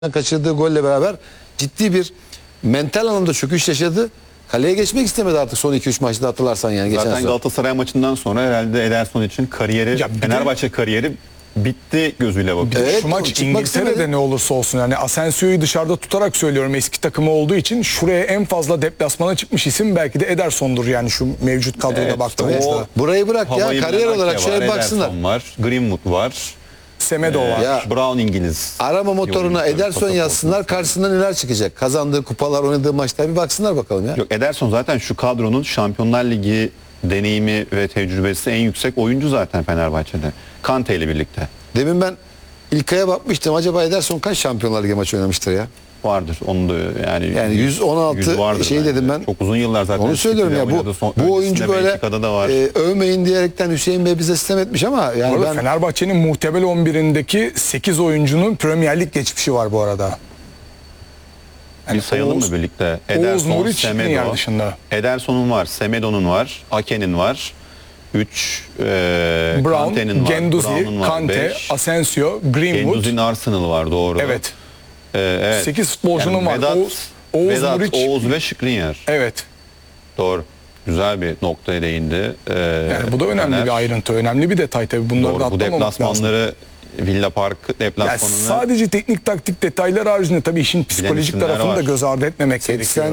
kaçırdığı golle beraber ciddi bir mental anlamda çöküş yaşadı. Kaleye geçmek istemedi artık son 2-3 maçta, hatırlarsan yani geçen Zaten sezon. Galatasaray maçından sonra herhalde Ederson için kariyeri, Fenerbahçe kariyeri bitti gözüyle bakıyor. Evet, Şu maç çıkmak İngiltere'de istemedi. ne olursa olsun, yani Asensio'yu dışarıda tutarak söylüyorum, eski takımı olduğu için şuraya en fazla deplasmana çıkmış isim belki de Ederson'dur yani şu mevcut kadroda Evet, baktığımızda. Burayı bırak ya, Havayı kariyer bilen olarak Ake şöyle var, bir baksınlar. Ederson var, Greenwood var, Semedo var. Ya, Brown İngiliz. arama motoruna Yok, Ederson pasaport. yazsınlar, karşısında neler çıkacak. Kazandığı kupalar, oynadığı maçlar bir baksınlar bakalım ya. Yok, Ederson zaten şu kadronun Şampiyonlar Ligi deneyimi ve tecrübesi en yüksek oyuncu zaten Fenerbahçe'de. Kante ile birlikte. Demin ben İlkay'a bakmıştım. Acaba Ederson kaç Şampiyonlar Ligi maçı oynamıştır ya? Vardır. Onu da yani 116 100 vardır şey bence. dedim ben. Çok uzun yıllar zaten. Onu söylüyorum ya, oynadı. bu oyuncu Öncesinde böyle Benfica'da da var. övmeyin diyerekten Hüseyin Bey bize sistem etmiş ama yani Bu arada ben Fenerbahçe'nin muhtemel 11'indeki 8 oyuncunun Premier Lig geçmişi var bu arada. Bir sayalım Oğuz- mı birlikte? Oğuz Nuri Skriniar dışında. Ederson'un var, Semedo'nun var, Ake'nin var. 3 Brown, Kante'nin var, Genduzi, Brown'un var, Kante, 5. Asensio, Greenwood. Genduzi'nin Arsenal var, doğru. Evet. Evet. 8 futbolcunun var. Vedat, Oğuz Vedat, Nuric. Oğuz ve Skriniar. Evet. Doğru. Güzel bir noktaya değindi. Yani bu da önemli Fener- bir ayrıntı, önemli bir detay tabii. Bunları da Doğru. Bu atlamamak lazım. deplasmanları, Villa Park Yani deplasmanını sadece teknik taktik detaylar haricinde tabii işin psikolojik isimler tarafını da var. göz ardı etmemek gerekiyor.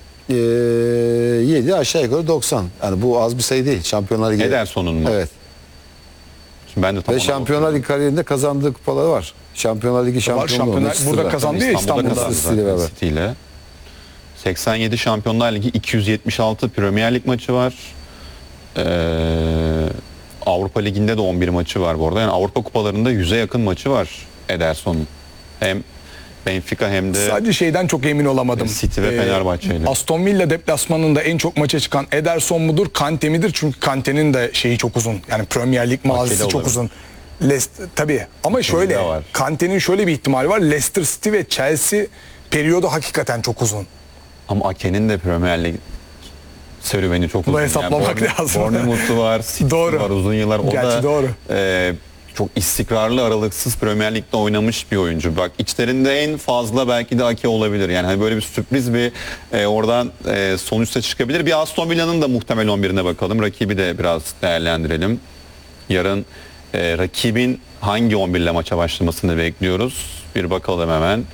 87 aşağı yukarı 90. Yani bu az bir sayı değil. Şampiyonlar Ligi. Ederson'un mu? Evet. Şimdi ben de tam Ve ona Şampiyonlar Ligi kariyerinde kazandığı kupaları var. Şampiyonlar Ligi şampiyonluğu. Şampiyonlar- Manchester'da. burada kazandı ya İstanbul'da. kazandı City ile zaten, beraber. City ile. 87 Şampiyonlar Ligi, 276 Premier Lig maçı var. Avrupa Ligi'nde de 11 maçı var bu arada. Yani Avrupa kupalarında 100'e yakın maçı var Ederson'un. Hem Benfica hem de Sadece şeyden çok emin olamadım. City ve Fenerbahçe ile. Aston Villa deplasmanında en çok maça çıkan Ederson mudur, Kante midir? Çünkü Kante'nin de şeyi çok uzun. Yani Premier Lig mazisi Akeli çok olur. uzun. Tabii ama şöyle, de var. Kante'nin şöyle bir ihtimali var. Leicester City ve Chelsea periyodu hakikaten çok uzun. Ama Ake'nin de Premier Lig serüveni çok uzun. hesaplamak lazım. Bournemouth'u var, City Doğru. var uzun yıllar. O Gerçi da doğru. Çok istikrarlı, aralıksız Premier Lig'de oynamış bir oyuncu. Bak, içlerinde en fazla belki de Ake olabilir. Yani hani böyle bir sürpriz bir oradan sonuçta çıkabilir. Bir Aston Villa'nın da muhtemel 11'ine bakalım. Rakibi de biraz değerlendirelim. Yarın rakibin hangi 11 ile maça başlamasını bekliyoruz. Bir bakalım hemen.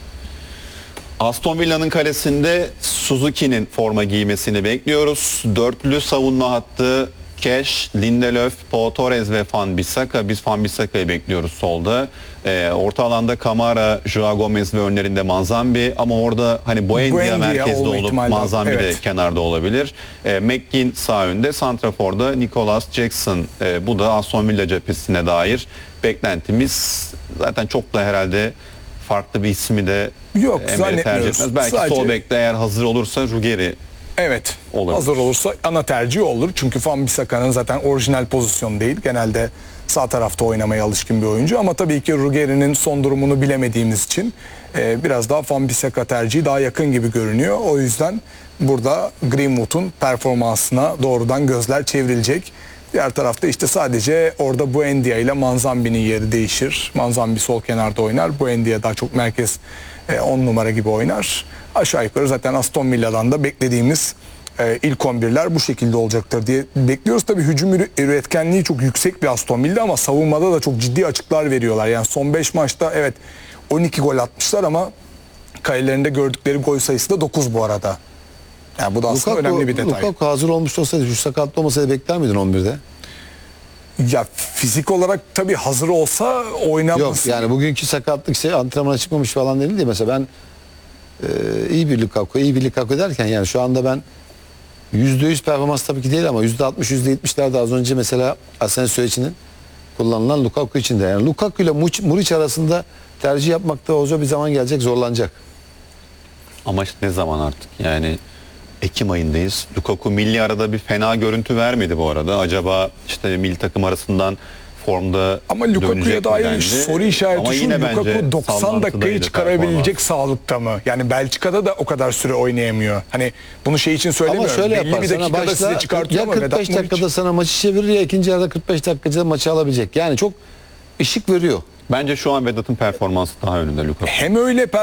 Aston Villa'nın kalesinde Suzuki'nin forma giymesini bekliyoruz. Dörtlü savunma hattı Cash, Lindelöf, Pau Torres ve Van Bissaka. Biz Van Bissaka'yı bekliyoruz solda. Orta alanda Kamara, Joao Gomez ve önlerinde Manzambi. Ama orada hani Buendia Buendia merkezde olma olup ihtimali var. Manzambi de Evet. kenarda olabilir. McGinn sağ önde. Santrafor'da Nicolas Jackson. Bu da Aston Villa cephesine dair beklentimiz. Zaten çok da herhalde farklı bir ismi de Yok, Emre tercih zannetmiyoruz. etmez. Belki Sadece- sol bekte eğer hazır olursa Ruggeri. Evet. Olabilir. Hazır olursa ana tercih olur. Çünkü Van Bissaka'nın zaten orijinal pozisyonu değil. Genelde sağ tarafta oynamaya alışkın bir oyuncu. Ama tabii ki Ruggeri'nin son durumunu bilemediğimiz için biraz daha Van Bissaka tercihi daha yakın gibi görünüyor. O yüzden burada Greenwood'un performansına doğrudan gözler çevrilecek. Diğer tarafta işte sadece orada Buendia ile Manzambi'nin yeri değişir. Manzambi sol kenarda oynar. Buendia daha çok merkez 10 numara gibi oynar. Aşağı yukarı zaten Aston Villa'dan da beklediğimiz ilk 11'ler bu şekilde olacaktır diye bekliyoruz. Tabii hücum üretkenliği çok yüksek bir Aston Villa ama savunmada da çok ciddi açıklar veriyorlar. Yani son 5 maçta evet 12 gol atmışlar ama kalelerinde gördükleri gol sayısı da 9 bu arada. Yani bu da aslında önemli bir detay. Lukaku hazır olmuş olsaydı, şu sakatlı olmasaydı bekler miydin 11'de? Ya fizik olarak tabii hazır olsa oynanması. Yok yani bugünkü sakatlık antrenmana çıkmamış falan değil de mesela ben iyi bir Lukaku derken yani şu anda ben %100 performans tabii ki değil ama %60 %70'lerde az önce mesela Asensio içinin kullanılan Lukaku için de yani Lukaku ile Muric arasında tercih yapmakta hoca bir zaman gelecek, zorlanacak. Ama işte ne zaman artık? Yani Ekim ayındayız. Lukaku milli arada bir fena görüntü vermedi bu arada. Acaba işte milli takım arasından formda Ama dönecek Lukaku'ya mi dair dendi? soru işareti Ama şu, yine bence Lukaku 90 dakikayı sallantıdaydı çıkarabilecek sağlıkta mı? Yani Belçika'da da o kadar süre oynayamıyor. Hani bunu şey için Ama söylemiyorum. şöyle Belli bir yaparsana dakikada size başla çıkartıyor ya ama 45 Vedat Muric- dakikada sana maçı çevirir ya ikinci yarıda 45 dakikada maçı alabilecek. Yani çok ışık veriyor. Bence şu an Vedat'ın performansı daha önünde Lukaku. Hem öyle